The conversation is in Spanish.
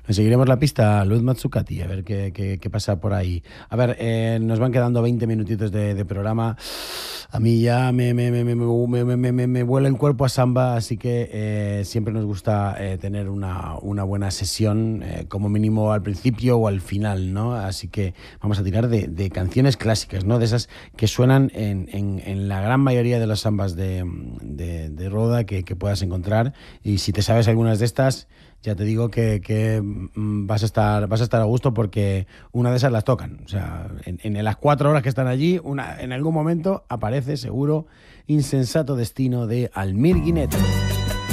Le seguiremos la pista a Luz Matsukati, a ver qué pasa por ahí. A ver, nos van quedando 20 minutitos de programa. A mí ya me vuela el cuerpo a samba, así que siempre nos gusta tener una buena sesión, como mínimo al principio o al final, ¿no? Así que vamos a tirar de canciones clásicas, ¿no? De esas que suenan en la gran mayoría de las sambas de Roda que puedas encontrar. Y si te sabes algunas de estas, ya te digo que vas a estar a gusto, porque una de esas las tocan. O sea, en las 4 horas que están allí, en algún momento aparece seguro Insensato Destino de Almir Guineto.